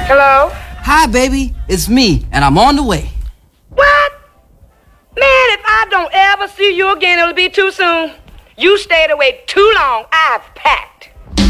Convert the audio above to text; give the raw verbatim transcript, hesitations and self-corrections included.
Hello? Hi, baby. It's me, and I'm on the way. What? Man, if I don't ever see you again, it'll be too soon. You stayed away too long. I've packed.